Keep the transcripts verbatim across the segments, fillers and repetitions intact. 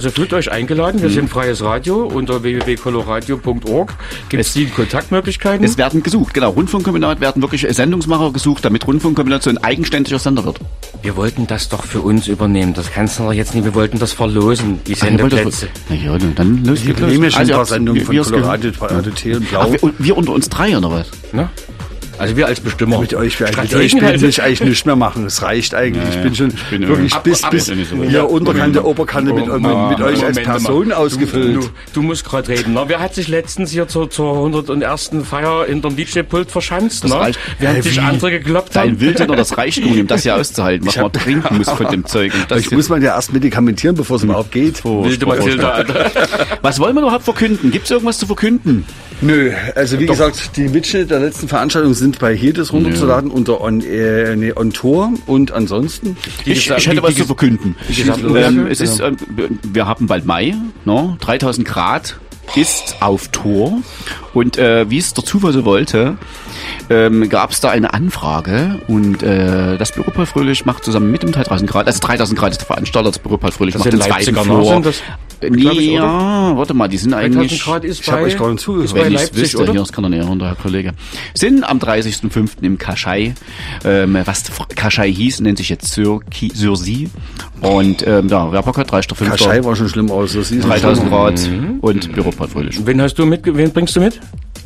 Also fühlt euch eingeladen, wir mhm. sind freies Radio, unter w w w punkt coloradio punkt org gibt es die Kontaktmöglichkeiten. Es werden gesucht, genau, Rundfunkkombinat werden wirklich Sendungsmacher gesucht, damit Rundfunkkombinat so ein eigenständiger Sender wird. Wir wollten das doch für uns übernehmen, das kannst du doch jetzt nicht, wir wollten das verlosen, die Sendeplätze. Na ja, dann los geht's. Wir nehmen ja schon also, ein paar Sendungen von Coloradio, T und Blau. Ach, wir, wir unter uns drei, oder was? Na? Also wir als Bestimmer. Mit euch, mit euch will ich eigentlich nichts mehr machen. Es reicht eigentlich. Ja, ja. Ich bin schon ich bin wirklich ab, bis, ab, bis ab, so hier Unterkante, Moment, Oberkante mit, mit, mit euch als Person mal. ausgefüllt. Du, du, du musst gerade reden. Ne? Wer hat sich letztens hier zur, zur hundertersten Feier in der D J-Pult verschanzt? Das ne? reicht. Während sich andere gekloppt haben. Dein Wildner, das reicht nun, um das hier auszuhalten, was man trinken muss von dem Zeug. Das ich muss man ja erst medikamentieren, bevor es überhaupt geht. Oh, Wilde Matilda. Was wollen wir überhaupt verkünden? Gibt es irgendwas zu verkünden? Nö, also wie Doch. gesagt, die Mitschnitte der letzten Veranstaltung sind bei Hedes runterzuladen ja. unter on, äh, nee, on Tour und ansonsten. Ich, ich hätte was zu verkünden. Ähm, es ist, äh, wir haben bald Mai, no? dreitausend Grad ist auf Tour und äh, wie es der Zufall so wollte, ähm, gab es da eine Anfrage und äh, das Büro Paul Fröhlich macht zusammen mit dem dreitausend Grad, also dreitausend Grad ist der Veranstalter, das Büro Paul Fröhlich das macht den zweiten Floor. Nee, ja, warte mal, die sind eigentlich... Grad ist ich habe euch gerade zugehört. Wenn ich es wüsste, oder? Hier, das kann doch nicht runter, Herr Kollege. Sind am dreißigsten fünften im Kaschai, ähm, was Kaschai hieß, nennt sich jetzt Sursi. Und ähm, da, wer Bock hat, dreißigsten fünften Kaschai war schon schlimm aus, Sursi. dreitausend Grad mhm. und Büro Paul Fröhlich. Wen hast du mit, wen bringst du mit?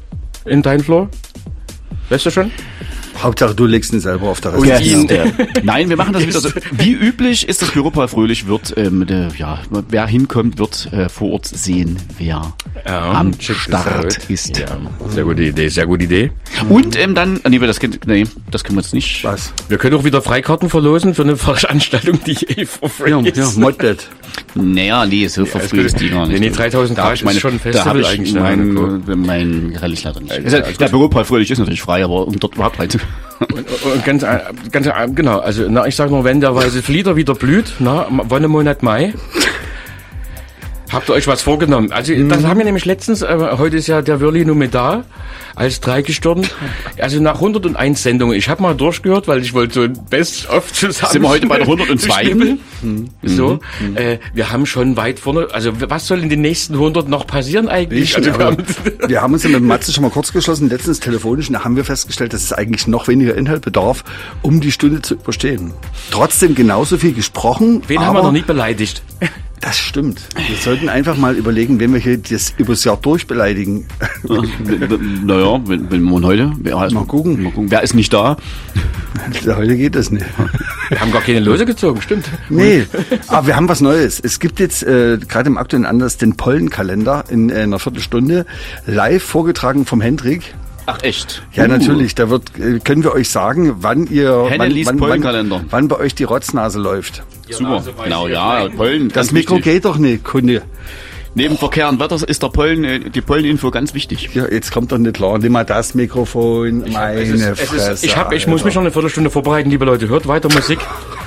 In dein Floor? Weißt du schon? Hauptsache, du legst ihn selber auf der Rest. Yes. Ja. Nein, wir machen das wieder so. Wie üblich ist das Büro Paul Fröhlich, wird, ähm, der, ja, wer hinkommt, wird äh, vor Ort sehen, wer ja, am Start ist. Ja. Sehr gute Idee, sehr gute Idee. Und ähm, dann, nee, das, nee, das können wir jetzt nicht. Was? Wir können auch wieder Freikarten verlosen für eine Veranstaltung, die eh for free ja, ist. Ja, Modbet. Naja, nee, so for free ist die gar nicht. Nee, nee, dreitausend Grad ist meine, schon ein Festival da habe ich eigentlich. Mein, mein, mein Rallye leider nicht. Also, also, der Büro Paul Fröhlich ist natürlich frei, aber um dort überhaupt rein. Und, und ganz, ganz, genau, also, na, ich sag nur, wenn der weiße Flieder wieder blüht, na, wann im Monat Mai, habt ihr euch was vorgenommen? Also, mhm. das haben wir nämlich letztens, äh, heute ist ja der Wörli nun mit da, als Dreigestirn. Also nach hunderteins Sendungen. Ich habe mal durchgehört, weil ich wollte so ein Best-of zusammen. Sind wir heute bei der hundertzwei? Mhm. So, mhm. Äh, wir haben schon weit vorne, also was soll in den nächsten hundert noch passieren eigentlich? Ich, also, wir, haben, wir haben uns ja mit Matze schon mal kurz geschlossen, letztens telefonisch, und da haben wir festgestellt, dass es eigentlich noch weniger Inhalt bedarf, um die Stunde zu überstehen. Trotzdem genauso viel gesprochen. Wen haben wir noch nie beleidigt? Das stimmt. Wir sollten einfach mal überlegen, wenn wir hier das übers Jahr durchbeleidigen. Naja, wenn, wenn man heute... Wer heißt, mal, gucken. mal gucken. Wer ist nicht da? Heute geht das nicht. Wir haben gar keine Lose gezogen, stimmt. Nee, aber wir haben was Neues. Es gibt jetzt äh, gerade im aktuellen Anlass den Pollenkalender in äh, einer Viertelstunde live vorgetragen vom Hendrik. Ach echt? Ja, uh. natürlich. Da wird, können wir euch sagen, wann ihr, wann, wann, wann, wann bei euch die Rotznase läuft. Ja, super. Genau, ja. Pollen. Das Mikro wichtig. Geht doch nicht, Kunde. Neben Verkehr und Wetter ist der Pollen, die Polleninfo ganz wichtig. Ja, jetzt kommt doch nicht klar. Nimm mal das Mikrofon. Ich meine es ist, es Fresse. Ist, ich hab, ich muss mich schon eine Viertelstunde vorbereiten, liebe Leute. Hört weiter Musik.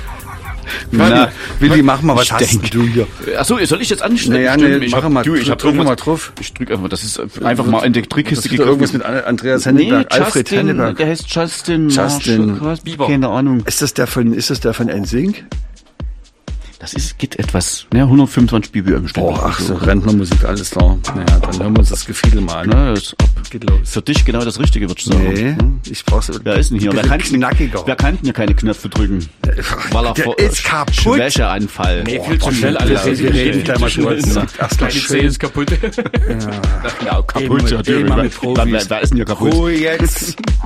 Na, Willi, mach mal, was hast denk. du hier? Achso, soll ich jetzt anstellen? Naja, nee, ich mach hab, mal, du, ich hab drück mal drauf. Ich drück einfach, das ist einfach mal in die Trickkiste gegriffen. Irgendwas mit Andreas Henneberg, nee, Alfred Justin, Henneberg. Der heißt Justin, Justin Bieber. Keine Ahnung. Ist das der von, ist das der von N Sync? Das ist, geht etwas, ne, hundertfünfundzwanzig B P M Boah, ach so, Rentnermusik, alles klar. Naja, dann hören wir uns das Gefiedel mal an. Na, das geht los. Für dich genau das Richtige, würdest du sagen. Nee, ich brauch's. Wer ist denn hier? Wer kann, knackiger. Wer kann denn hier keine Knöpfe drücken? Weil er vor Schwächeanfall. Nee, viel zu schnell alles. Wir reden gleich mal kurz. Erstmal die Zähne ist kaputt. Ja, genau, kaputt. Wer ist denn hier kaputt? Ruhe jetzt.